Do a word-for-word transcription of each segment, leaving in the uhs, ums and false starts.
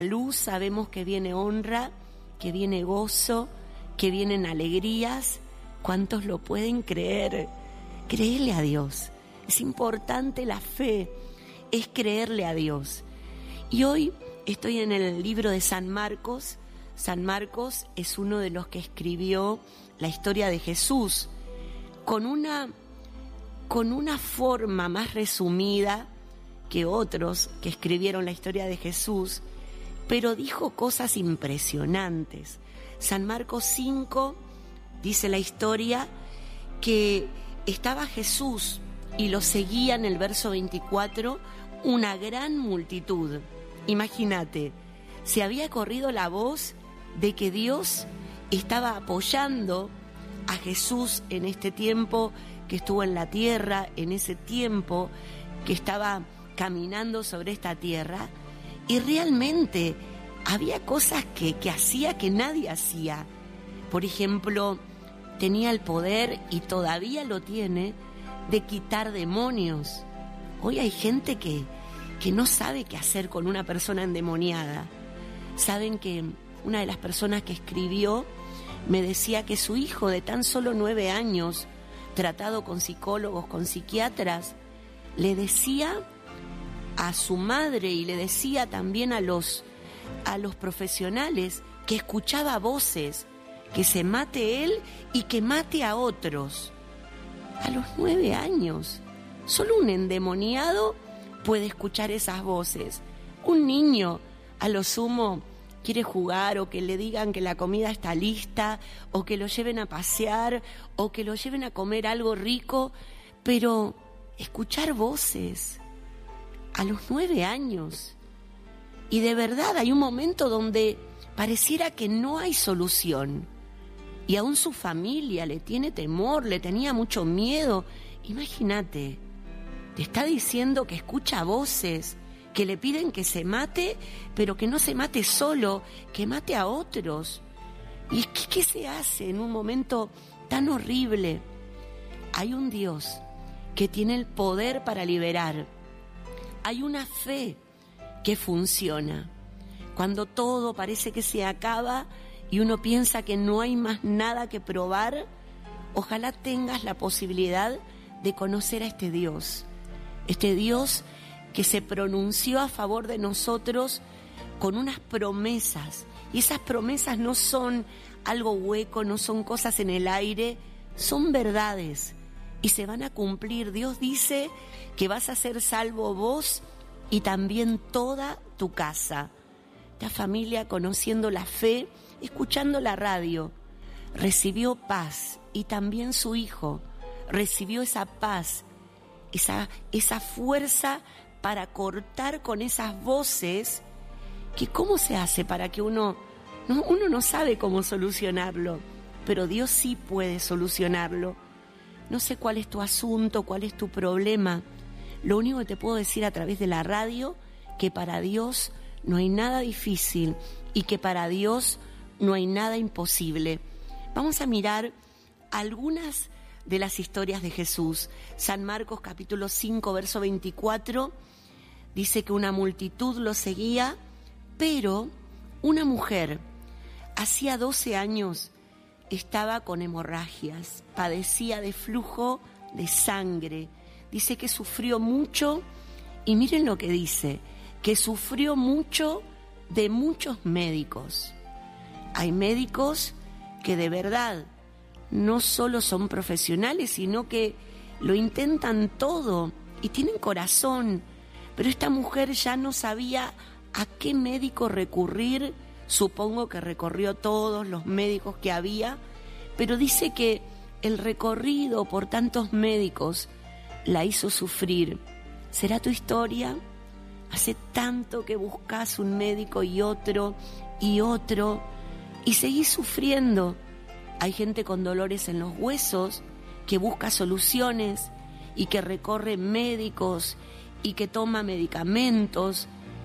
luz sabemos que viene honra, que viene gozo, que vienen alegrías. ¿Cuántos lo pueden creer? Créele a Dios. Es importante la fe, es creerle a Dios. Y hoy estoy en el libro de San Marcos. San Marcos es uno de los que escribió la historia de Jesús con una, con una forma más resumida que otros que escribieron la historia de Jesús, pero dijo cosas impresionantes. San Marcos cinco dice la historia que estaba Jesús y lo seguía en el verso veinticuatro una gran multitud. Imagínate, se había corrido la voz de que Dios estaba apoyando a Jesús en este tiempo que estuvo en la tierra, en ese tiempo que estaba caminando sobre esta tierra, y realmente había cosas que, que hacía que nadie hacía. Por ejemplo, tenía el poder, y todavía lo tiene, de quitar demonios. Hoy hay gente que, que no sabe qué hacer con una persona endemoniada. Saben que una de las personas que escribió me decía que su hijo de tan solo nueve años, tratado con psicólogos, con psiquiatras, le decía a su madre y le decía también a los, a los profesionales que escuchaba voces, que se mate él y que mate a otros. A los nueve años, solo un endemoniado puede escuchar esas voces. Un niño, a lo sumo, quiere jugar, o que le digan que la comida está lista, o que lo lleven a pasear, o que lo lleven a comer algo rico, pero escuchar voces a los nueve años. Y de verdad hay un momento donde pareciera que no hay solución, y aún su familia le tiene temor, le tenía mucho miedo. Imagínate, te está diciendo que escucha voces, que le piden que se mate, pero que no se mate solo, que mate a otros. ¿Y qué, qué se hace en un momento tan horrible? Hay un Dios que tiene el poder para liberar. Hay una fe que funciona. Cuando todo parece que se acaba y uno piensa que no hay más nada que probar, ojalá tengas la posibilidad de conocer a este Dios. Este Dios que se pronunció a favor de nosotros con unas promesas. Y esas promesas no son algo hueco, no son cosas en el aire, son verdades y se van a cumplir. Dios dice que vas a ser salvo vos y también toda tu casa. Esta familia, conociendo la fe, escuchando la radio, recibió paz, y también su hijo recibió esa paz, esa, esa fuerza para cortar con esas voces que cómo se hace para que uno no, uno no sabe cómo solucionarlo, pero Dios sí puede solucionarlo. No sé cuál es tu asunto, cuál es tu problema. Lo único que te puedo decir a través de la radio, que para Dios no hay nada difícil y que para Dios no hay nada imposible. Vamos a mirar algunas de las historias de Jesús. San Marcos capítulo cinco, verso veinticuatro, dice que una multitud lo seguía, pero una mujer hacía doce años estaba con hemorragias, padecía de flujo de sangre. Dice que sufrió mucho, y miren lo que dice, que sufrió mucho de muchos médicos. Hay médicos que de verdad no solo son profesionales, sino que lo intentan todo y tienen corazón. Pero esta mujer ya no sabía a qué médico recurrir. Supongo que recorrió todos los médicos que había, pero dice que el recorrido por tantos médicos la hizo sufrir. ¿Será tu historia? Hace tanto que buscas un médico y otro y otro y seguís sufriendo. Hay gente con dolores en los huesos que busca soluciones y que recorre médicos y que toma medicamentos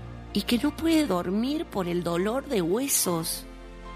y que no puede dormir por el dolor de huesos.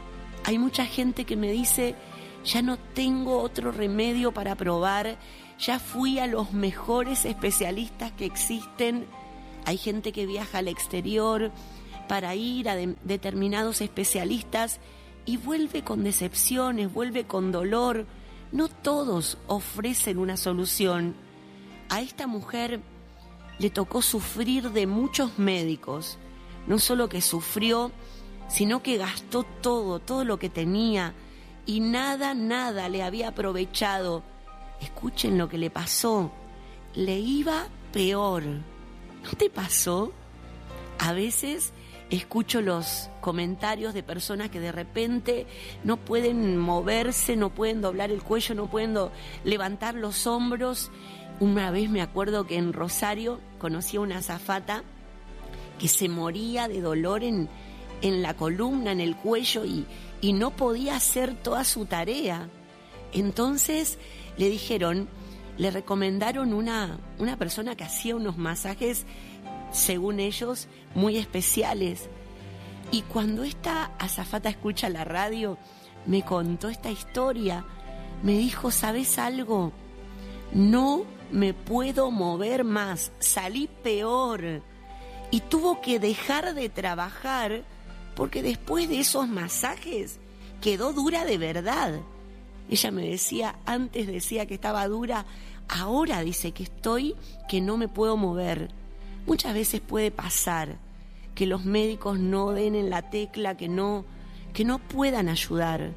Hay mucha gente que me dice, ya no tengo otro remedio para probar, ya fui a los mejores especialistas que existen. Hay gente que viaja al exterior, para ir a de, determinados especialistas y vuelve con decepciones, vuelve con dolor. No todos ofrecen una solución. A esta mujer le tocó sufrir de muchos médicos. No solo que sufrió, sino que gastó todo, todo lo que tenía, y nada, nada le había aprovechado. Escuchen lo que le pasó. Le iba peor. ¿No te pasó? A veces escucho los comentarios de personas que de repente no pueden moverse, no pueden doblar el cuello, no pueden do- levantar los hombros. Una vez me acuerdo que en Rosario conocí a una azafata que se moría de dolor en, en la columna, en el cuello, y, y no podía hacer toda su tarea. Entonces le dijeron, le recomendaron una, una persona que hacía unos masajes, según ellos, muy especiales. Y cuando esta azafata escucha la radio, me contó esta historia. Me dijo, ¿sabes algo? No me puedo mover más, salí peor. Y tuvo que dejar de trabajar porque después de esos masajes quedó dura de verdad. Ella me decía, antes decía que estaba dura, ahora dice que estoy, que no me puedo mover. Muchas veces puede pasar que los médicos no den en la tecla, que no, que no puedan ayudar.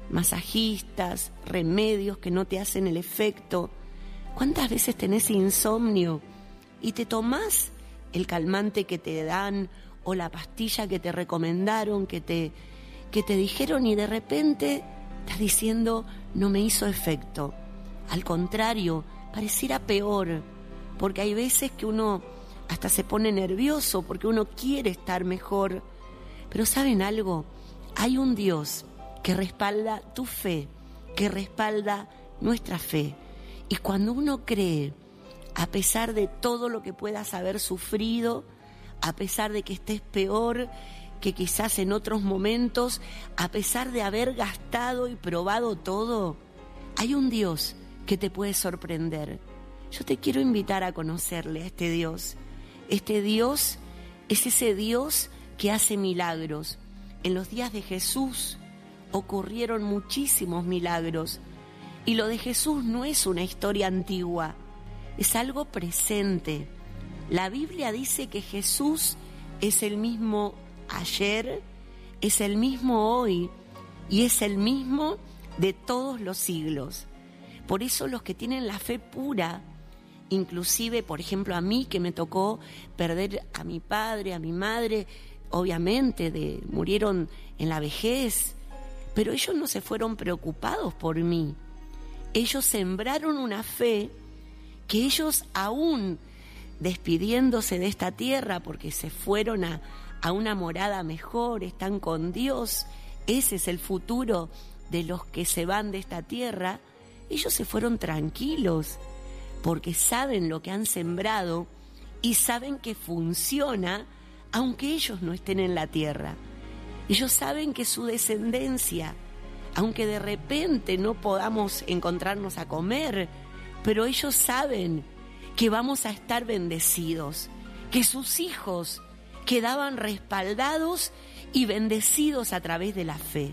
Masajistas, remedios que no te hacen el efecto. ¿Cuántas veces tenés insomnio y te tomás el calmante que te dan o la pastilla que te recomendaron, que te, que te dijeron, y de repente estás diciendo, no me hizo efecto? Al contrario, pareciera peor, porque hay veces que uno hasta se pone nervioso porque uno quiere estar mejor. Pero ¿saben algo? Hay un Dios que respalda tu fe, que respalda nuestra fe. Y cuando uno cree, a pesar de todo lo que puedas haber sufrido, a pesar de que estés peor que quizás en otros momentos, a pesar de haber gastado y probado todo, hay un Dios que te puede sorprender. Yo te quiero invitar a conocerle, a este Dios. Este Dios es ese Dios que hace milagros. En los días de Jesús ocurrieron muchísimos milagros. Y lo de Jesús no es una historia antigua, es algo presente. La Biblia dice que Jesús es el mismo ayer, es el mismo hoy y es el mismo de todos los siglos. Por eso los que tienen la fe pura, inclusive, por ejemplo, a mí que me tocó perder a mi padre, a mi madre, obviamente de, murieron en la vejez, pero ellos no se fueron preocupados por mí. Ellos sembraron una fe que ellos, aún despidiéndose de esta tierra porque se fueron a, a una morada mejor, están con Dios, ese es el futuro de los que se van de esta tierra, ellos se fueron tranquilos porque saben lo que han sembrado y saben que funciona aunque ellos no estén en la tierra. Ellos saben que su descendencia, aunque de repente no podamos encontrarnos a comer, pero ellos saben que vamos a estar bendecidos, que sus hijos quedaban respaldados y bendecidos a través de la fe.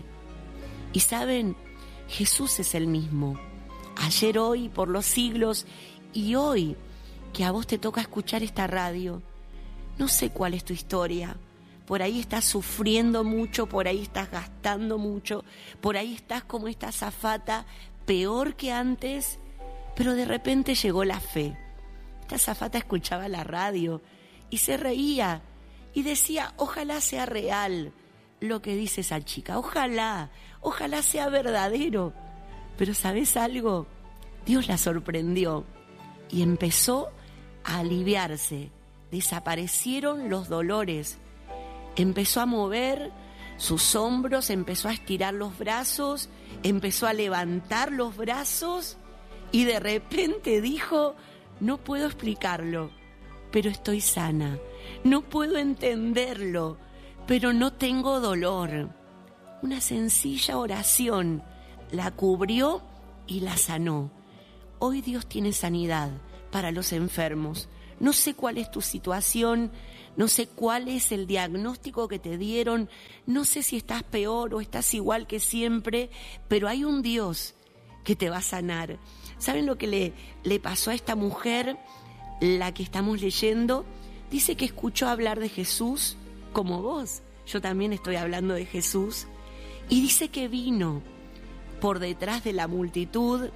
Y saben, Jesús es el mismo, ayer, hoy, por los siglos. Y hoy, que a vos te toca escuchar esta radio, no sé cuál es tu historia. Por ahí estás sufriendo mucho, por ahí estás gastando mucho, por ahí estás como esta azafata, peor que antes, pero de repente llegó la fe. Esta azafata escuchaba la radio y se reía y decía, ojalá sea real lo que dice esa chica, ojalá, ojalá sea verdadero. Pero ¿sabes algo? Dios la sorprendió y empezó a aliviarse, desaparecieron los dolores. Empezó a mover sus hombros, empezó a estirar los brazos, empezó a levantar los brazos y de repente dijo, no puedo explicarlo, pero estoy sana. No puedo entenderlo, pero no tengo dolor. Una sencilla oración la cubrió y la sanó. Hoy Dios tiene sanidad para los enfermos. No sé cuál es tu situación, no sé cuál es el diagnóstico que te dieron, no sé si estás peor o estás igual que siempre, pero hay un Dios que te va a sanar. ¿Saben lo que le, le pasó a esta mujer, la que estamos leyendo? Dice que escuchó hablar de Jesús como vos. Yo también estoy hablando de Jesús. Y dice que vino por detrás de la multitud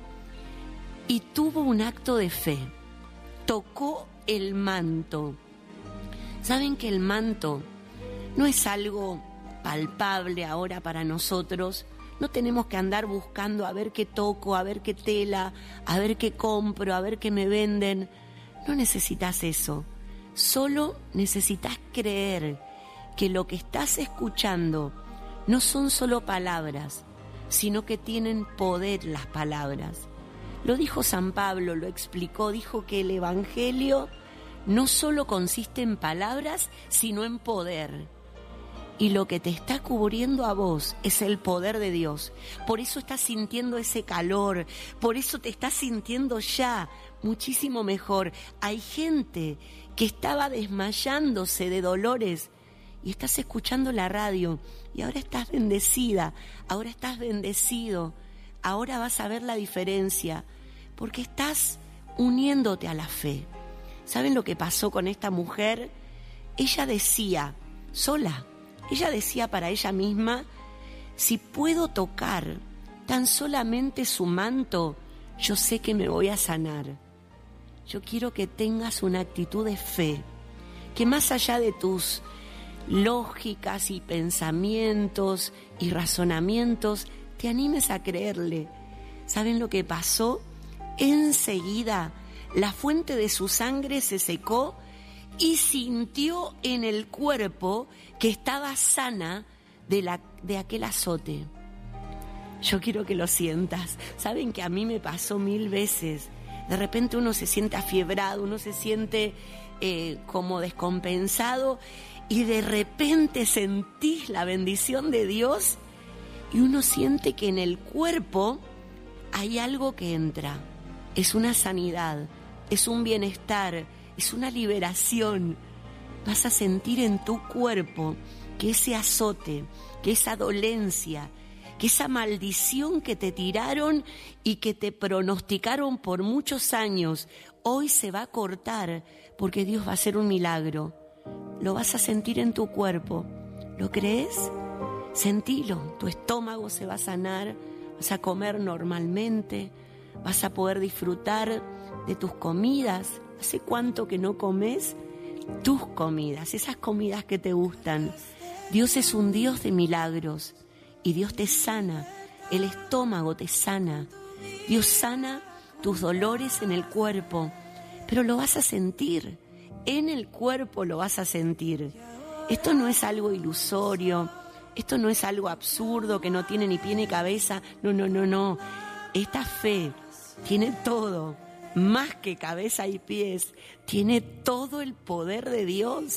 y tuvo un acto de fe. Tocó el manto. ¿Saben que el manto no es algo palpable ahora para nosotros? No tenemos que andar buscando a ver qué toco, a ver qué tela, a ver qué compro, a ver qué me venden. No necesitas eso. Solo necesitas creer que lo que estás escuchando no son solo palabras, sino que tienen poder las palabras. Lo dijo San Pablo, lo explicó, dijo que el Evangelio no solo consiste en palabras, sino en poder. Y lo que te está cubriendo a vos es el poder de Dios. Por eso estás sintiendo ese calor, por eso te estás sintiendo ya muchísimo mejor. Hay gente que estaba desmayándose de dolores y estás escuchando la radio y ahora estás bendecida, ahora estás bendecido, ahora vas a ver la diferencia porque estás uniéndote a la fe. ¿Saben lo que pasó con esta mujer? Ella decía, sola, ella decía para ella misma, si puedo tocar tan solamente su manto, yo sé que me voy a sanar. Yo quiero que tengas una actitud de fe, que más allá de tus lógicas y pensamientos y razonamientos, te animes a creerle. ¿Saben lo que pasó? Enseguida la fuente de su sangre se secó y sintió en el cuerpo que estaba sana de, la, de aquel azote. Yo quiero que lo sientas. Saben que a mí me pasó mil veces. De repente uno se siente afiebrado, uno se siente eh, como descompensado y de repente sentís la bendición de Dios y uno siente que en el cuerpo hay algo que entra. Es una sanidad, es un bienestar, es una liberación. Vas a sentir en tu cuerpo que ese azote, que esa dolencia, que esa maldición que te tiraron y que te pronosticaron por muchos años, hoy se va a cortar porque Dios va a hacer un milagro. Lo vas a sentir en tu cuerpo. ¿Lo crees? Sentilo. Tu estómago se va a sanar, vas a comer normalmente, vas a poder disfrutar de tus comidas. ¿Hace cuánto que no comes tus comidas, esas comidas que te gustan? Dios es un Dios de milagros y Dios te sana, el estómago te sana. Dios sana tus dolores en el cuerpo, pero lo vas a sentir, en el cuerpo lo vas a sentir. Esto no es algo ilusorio, esto no es algo absurdo que no tiene ni pie ni cabeza. No, no, no, no. Esta fe tiene todo, más que cabeza y pies, tiene todo el poder de Dios.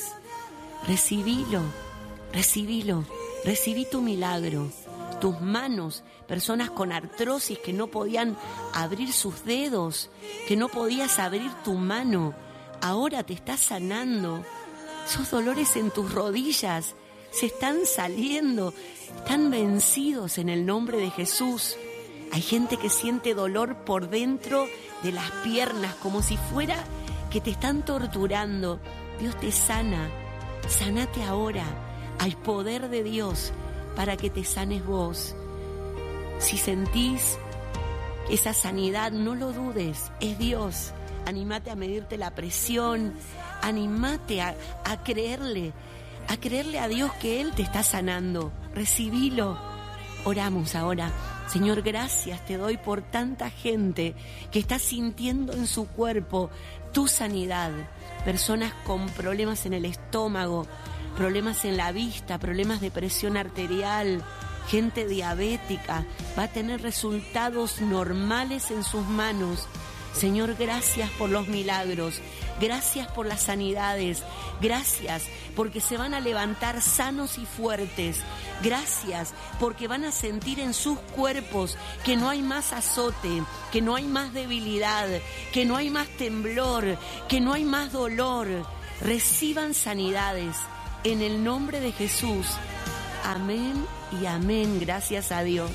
Recibilo, recibilo, recibí tu milagro. Tus manos, personas con artrosis que no podían abrir sus dedos, que no podías abrir tu mano, ahora te estás sanando. Esos dolores en tus rodillas se están saliendo, están vencidos en el nombre de Jesús. Hay gente que siente dolor por dentro de las piernas, como si fuera que te están torturando. Dios te sana, sánate ahora. Hay poder de Dios para que te sanes vos. Si sentís esa sanidad, no lo dudes, es Dios. Anímate a medirte la presión, anímate a, a creerle, a creerle a Dios que Él te está sanando. Recibilo. Oramos ahora. Señor, gracias te doy por tanta gente que está sintiendo en su cuerpo tu sanidad. Personas con problemas en el estómago, problemas en la vista, problemas de presión arterial, gente diabética, va a tener resultados normales en sus manos. Señor, gracias por los milagros, gracias por las sanidades, gracias porque se van a levantar sanos y fuertes, gracias porque van a sentir en sus cuerpos que no hay más azote, que no hay más debilidad, que no hay más temblor, que no hay más dolor. Reciban sanidades en el nombre de Jesús. Amén y amén, gracias a Dios.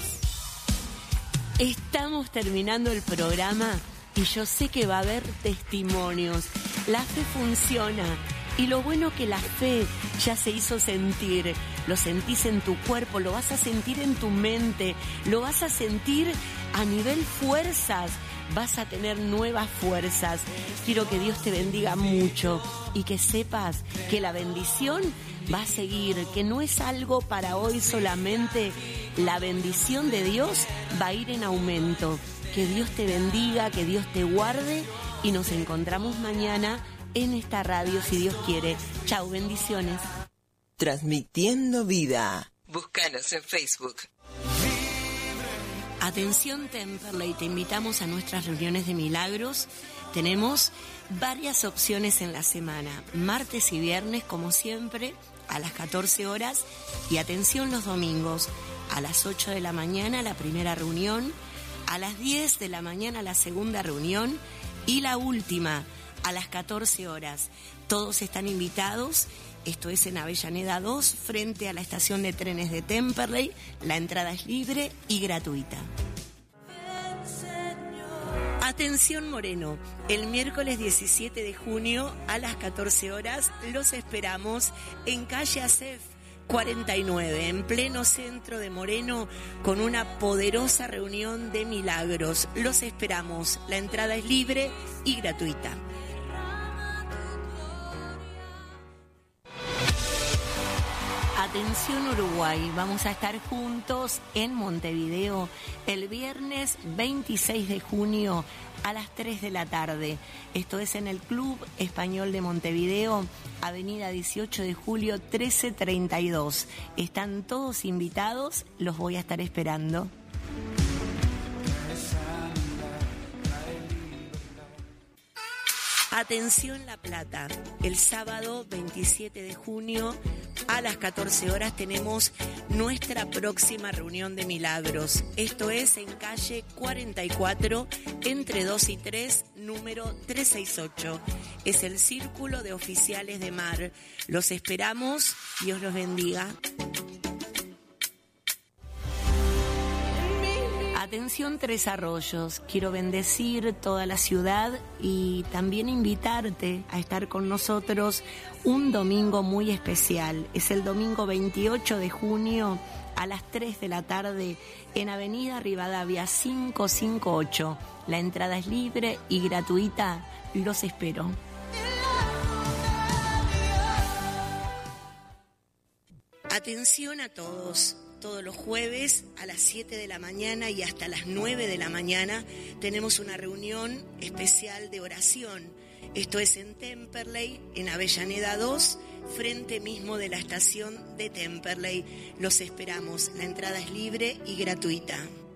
Estamos terminando el programa y yo sé que va a haber testimonios. La fe funciona y lo bueno que la fe ya se hizo sentir. Lo sentís en tu cuerpo, lo vas a sentir en tu mente, lo vas a sentir a nivel fuerzas. Vas a tener nuevas fuerzas. Quiero que Dios te bendiga mucho y que sepas que la bendición va a seguir, que no es algo para hoy solamente. La bendición de Dios va a ir en aumento. Que Dios te bendiga, que Dios te guarde y nos encontramos mañana en esta radio si Dios quiere. Chau, bendiciones. Transmitiendo vida. Búscanos en Facebook. Atención Temperley, te invitamos a nuestras reuniones de milagros. Tenemos varias opciones en la semana, martes y viernes como siempre a las catorce horas y atención los domingos a las ocho de la mañana la primera reunión, a las diez de la mañana la segunda reunión y la última a las catorce horas. Todos están invitados. Esto es en Avellaneda dos, frente a la estación de trenes de Temperley. La entrada es libre y gratuita. Atención Moreno, el miércoles diecisiete de junio a las catorce horas los esperamos en calle Acef cuarenta y nueve, en pleno centro de Moreno, con una poderosa reunión de milagros. Los esperamos, la entrada es libre y gratuita. Atención Uruguay, vamos a estar juntos en Montevideo el viernes veintiséis de junio a las tres de la tarde. Esto es en el Club Español de Montevideo, avenida dieciocho de julio trece treinta y dos. Están todos invitados, los voy a estar esperando. Atención La Plata, el sábado veintisiete de junio a las catorce horas tenemos nuestra próxima reunión de milagros. Esto es en calle cuarenta y cuatro, entre dos y tres, número trescientos sesenta y ocho. Es el Círculo de Oficiales de Mar. Los esperamos, Dios los bendiga. Atención Tres Arroyos, quiero bendecir toda la ciudad y también invitarte a estar con nosotros un domingo muy especial. Es el domingo veintiocho de junio a las tres de la tarde en Avenida Rivadavia quinientos cincuenta y ocho. La entrada es libre y gratuita, los espero. Atención a todos. Todos los jueves a las siete de la mañana y hasta las nueve de la mañana tenemos una reunión especial de oración. Esto es en Temperley, en Avellaneda dos, frente mismo de la estación de Temperley. Los esperamos. La entrada es libre y gratuita.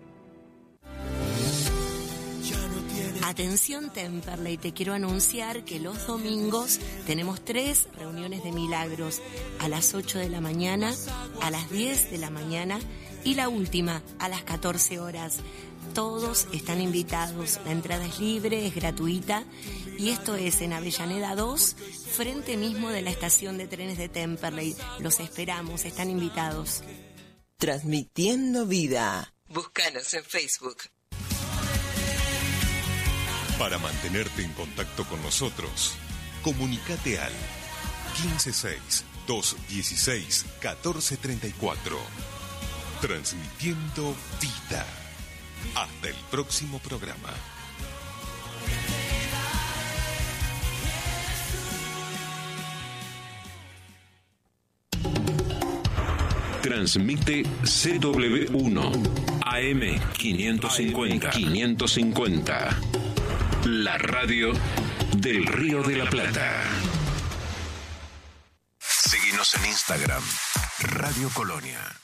Atención Temperley, te quiero anunciar que los domingos tenemos tres reuniones de milagros, a las ocho de la mañana, a las diez de la mañana y la última a las catorce horas. Todos están invitados, la entrada es libre, es gratuita y esto es en Avellaneda dos, frente mismo de la estación de trenes de Temperley. Los esperamos, están invitados. Transmitiendo vida. Búscanos en Facebook. Para mantenerte en contacto con nosotros, comunícate al quince seis, doscientos dieciséis, catorce treinta y cuatro. Transmitiendo vida. Hasta el próximo programa. Transmite C W uno A M quinientos cincuenta. quinientos cincuenta. La radio del Río de la Plata. Síguenos en Instagram, Radio Colonia.